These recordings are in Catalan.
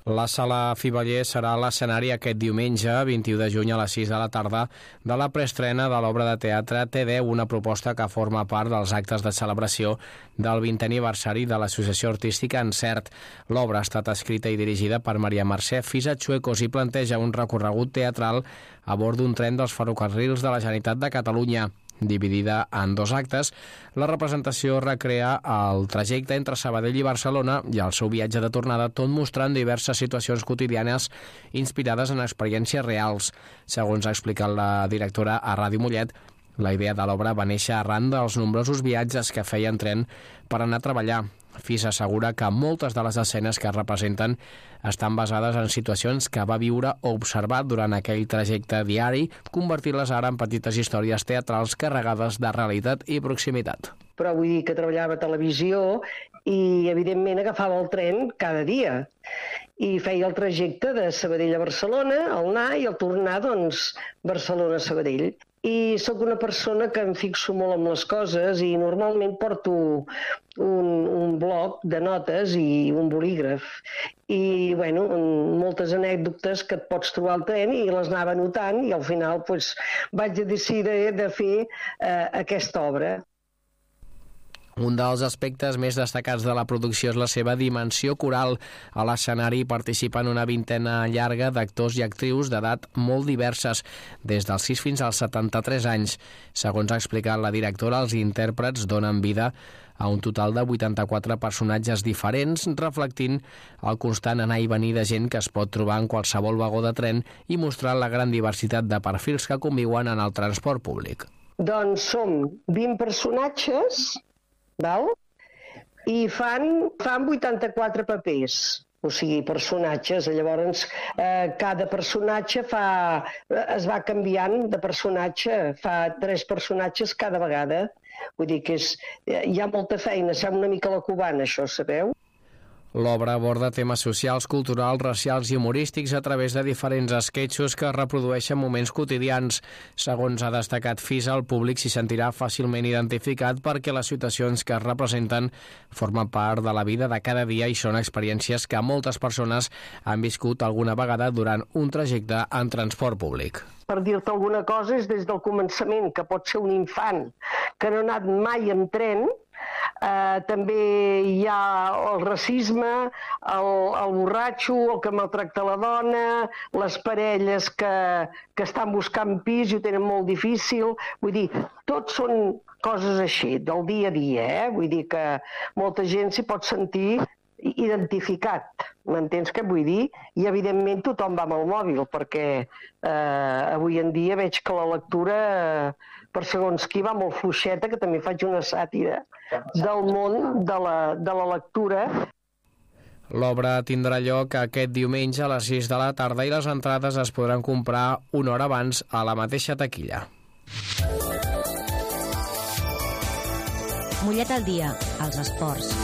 La Sala Fiveller serà l'escenari aquest diumenge, 21 de juny a les 6 de la tarda, de la preestrena de l'obra de teatre T10, una proposta que forma part dels actes de celebració del 20è aniversari de l'Associació Artística Encert. L'obra ha estat escrita i dirigida per Maria Mercè Fisa Chuecos i planteja un recorregut teatral a bord d'un tren dels ferrocarrils de la Generalitat de Catalunya. Dividida en 2 actes, la representació recrea el trajecte entre Sabadell i Barcelona i el seu viatge de tornada, tot mostrant diverses situacions quotidianes inspirades en experiències reals. Segons ha explicat la directora a Ràdio Mollet, la idea de l'obra va néixer arran dels nombrosos viatges que feia en tren per anar a treballar. Fisa assegura que moltes de les escenes que es representen estan basades en situacions que va viure o observar durant aquell trajecte diari, convertir-les ara en petites històries teatrals carregades de realitat i proximitat. Però vull dir que treballava a televisió i, evidentment, agafava el tren cada dia i feia el trajecte de Sabadell a Barcelona, al anar i al tornar, doncs, Barcelona-Sabadell. I sóc una persona que em fixo molt en les coses i normalment porto un bloc de notes i un bolígraf. I, bueno, moltes anècdotes que et pots trobar al tren i les anava anotant i al final doncs, vaig decidir de fer aquesta obra. Un dels aspectes més destacats de la producció és la seva dimensió coral. A l'escenari participen una vintena llarga d'actors i actrius d'edat molt diverses, des dels 6 fins als 73 anys. Segons ha explicat la directora, els intèrprets donen vida a un total de 84 personatges diferents, reflectint el constant anar i venir de gent que es pot trobar en qualsevol vagó de tren i mostrant la gran diversitat de perfils que conviuen en el transport públic. Doncs som 20 personatges, val? I fan 84 papers, o sigui, personatges. Llavors, cada personatge es va canviant de personatge, fa 3 personatges cada vegada. Vull dir que hi ha molta feina, sembla una mica la cubana, això, sabeu? L'obra aborda temes socials, culturals, racials i humorístics a través de diferents esquetxos que reprodueixen moments quotidians. Segons ha destacat Fisa, el públic s'hi sentirà fàcilment identificat perquè les situacions que es representen formen part de la vida de cada dia i són experiències que moltes persones han viscut alguna vegada durant un trajecte en transport públic. Per dir-te alguna cosa, és des del començament, que pot ser un infant que no ha anat mai en tren. També hi ha el racisme, el borratxo, el que maltracta la dona, les parelles que estan buscant pis i ho tenen molt difícil. Vull dir, tot són coses així, del dia a dia, Vull dir que molta gent s'hi pot sentir identificat, m'entens què vull dir? I evidentment tothom va amb el mòbil, perquè avui en dia veig que la lectura per segons qui va molt fluixeta, que també faig una sàtira del món de la lectura. L'obra tindrà lloc aquest diumenge a les 6 de la tarda i les entrades es podran comprar una hora abans a la mateixa taquilla. Mollet al dia, als esports.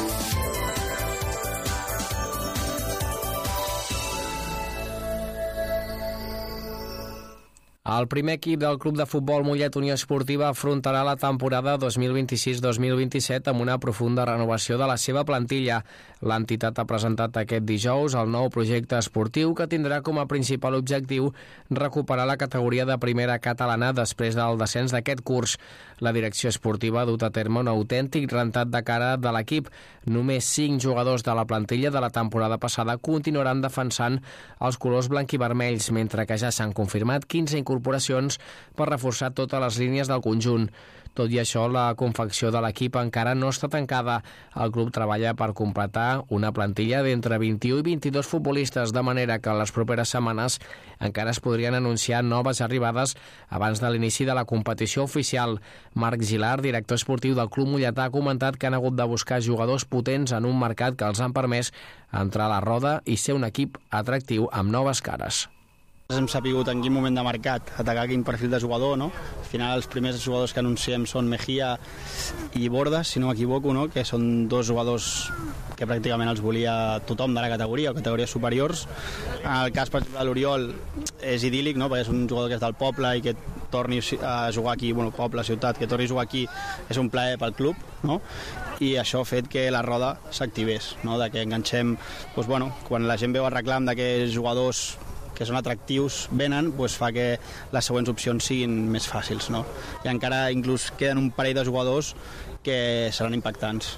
El primer equip del Club de Futbol Mollet Unió Esportiva afrontarà la temporada 2026-2027 amb una profunda renovació de la seva plantilla. L'entitat ha presentat aquest dijous el nou projecte esportiu que tindrà com a principal objectiu recuperar la categoria de primera catalana després del descens d'aquest curs. La direcció esportiva ha dut a terme un autèntic rentat de cara de l'equip. Només 5 jugadors de la plantilla de la temporada passada continuaran defensant els colors blanquivermells, mentre que ja s'han confirmat 15 incorporacions per reforçar totes les línies del conjunt. Tot i això, la confecció de l'equip encara no està tancada. El club treballa per completar una plantilla d'entre 21 i 22 futbolistes, de manera que en les properes setmanes encara es podrien anunciar noves arribades abans de l'inici de la competició oficial. Marc Gilard, director esportiu del club molletà, ha comentat que han hagut de buscar jugadors potents en un mercat que els han permès entrar a la roda i ser un equip atractiu amb noves cares. Hem sapigut en quin moment de mercat atacar quin perfil de jugador, no? Al final els primers jugadors que anunciem són Mejía i Bordas, si no m'equivoco, no? Que són 2 jugadors que pràcticament els volia tothom de la categoria o categories superiors. En el cas, per exemple, de l'Oriol és idíl·lic, no? Perquè és un jugador que és del poble i que torni a jugar aquí, poble, ciutat, que torni a jugar aquí és un plaer pel club, no? I això ha fet que la roda s'activés, no? De que enganxem, quan la gent veu el reclam de que els jugadors que són atractius venen, fa que les següents opcions siguin més fàcils, no? I encara inclús queden un parell de jugadors que seran impactants.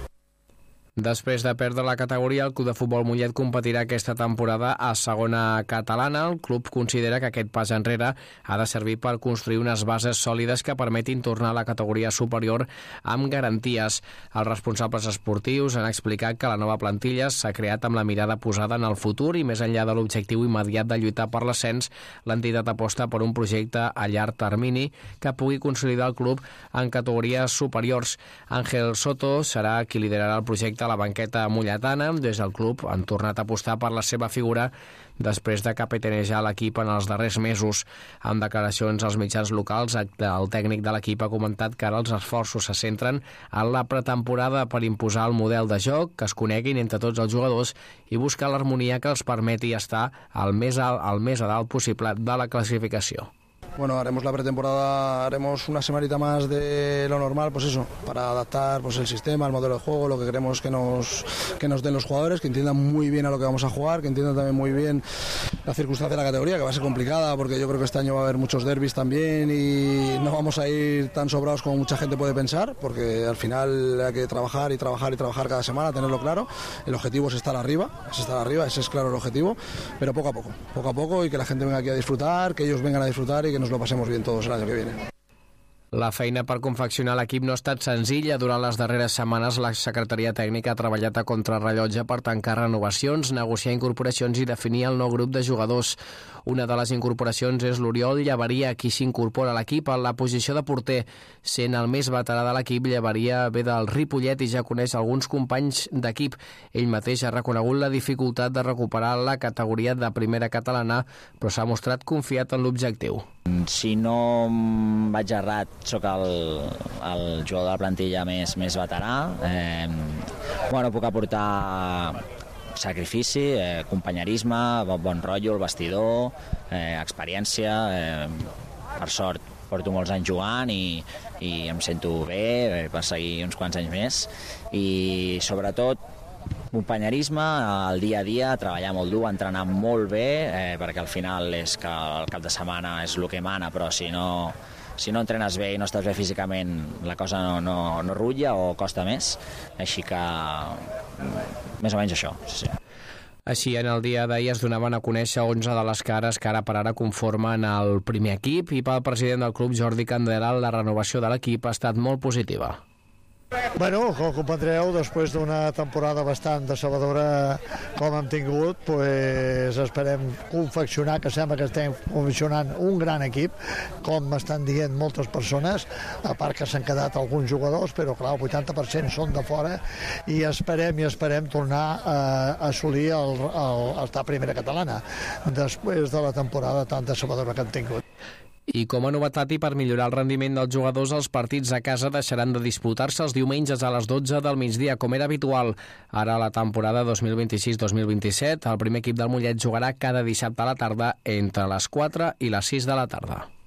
Després de perdre la categoria, el Club de Futbol Mollet competirà aquesta temporada a segona catalana. El club considera que aquest pas enrere ha de servir per construir unes bases sòlides que permetin tornar a la categoria superior amb garanties. Els responsables esportius han explicat que la nova plantilla s'ha creat amb la mirada posada en el futur i més enllà de l'objectiu immediat de lluitar per l'ascens, l'entitat aposta per un projecte a llarg termini que pugui consolidar el club en categories superiors. Ángel Soto serà qui liderarà el projecte a la banqueta molletana. Des del club han tornat a apostar per la seva figura després de capitanejar l'equip en els darrers mesos. Amb declaracions als mitjans locals, el tècnic de l'equip ha comentat que ara els esforços se centren en la pretemporada per imposar el model de joc, que es coneguin entre tots els jugadors i buscar l'harmonia que els permeti estar al més a dalt possible de la classificació. Haremos la pretemporada, haremos una semanita más de lo normal, para adaptar el sistema, el modelo de juego, lo que queremos que nos den los jugadores, que entiendan muy bien a lo que vamos a jugar, que entiendan también muy bien la circunstancia de la categoría, que va a ser complicada, porque yo creo que este año va a haber muchos derbis también y no vamos a ir tan sobrados como mucha gente puede pensar, porque al final hay que trabajar y trabajar y trabajar cada semana, tenerlo claro. El objetivo es estar arriba, ese es claro el objetivo, pero poco a poco, y que la gente venga aquí a disfrutar, que ellos vengan a disfrutar y que nos lo pasemos bien todos el año que viene. La feina per confeccionar l'equip no ha estat senzilla. Durant les darreres setmanes, la secretaria tècnica ha treballat a contrarrellotge per tancar renovacions, negociar incorporacions i definir el nou grup de jugadors. Una de les incorporacions és l'Oriol Llaveria, qui s'incorpora a l'equip en la posició de porter. Sent el més veterà de l'equip, Llaveria ve del Ripollet i ja coneix alguns companys d'equip. Ell mateix ha reconegut la dificultat de recuperar la categoria de primera catalana, però s'ha mostrat confiat en l'objectiu. Si no vaig errat, sóc el jugador de la plantilla més veterà. Puc aportar sacrifici, companyerisme, bon rotllo, el vestidor, experiència. Per sort, porto molts anys jugant i em sento bé per seguir uns quants anys més. I sobretot companyerisme, el dia a dia, treballar molt dur, entrenar molt bé, perquè al final és que el cap de setmana és el que mana, però si no entrenes bé i no estàs bé físicament, la cosa no rutlla o costa més. Així que més o menys això, sí. Així, en el dia d'ahir es donaven a conèixer 11 de les cares que ara per ara conformen el primer equip, i pel president del club, Jordi Candela, la renovació de l'equip ha estat molt positiva. Com comprendreu, després d'una temporada bastant decebedora com hem tingut, esperem confeccionar, que sembla que estem confeccionant un gran equip, com m'estan dient moltes persones, a part que s'han quedat alguns jugadors, però clar, el 80% són de fora, i esperem tornar a assolir estar a primera catalana, després de la temporada tan decebedora que hem tingut. I com a novetat i per millorar el rendiment dels jugadors, els partits a casa deixaran de disputar-se els diumenges a les 12 del migdia, com era habitual. Ara, a la temporada 2026-2027, el primer equip del Mollet jugarà cada dissabte a la tarda entre les 4 i les 6 de la tarda.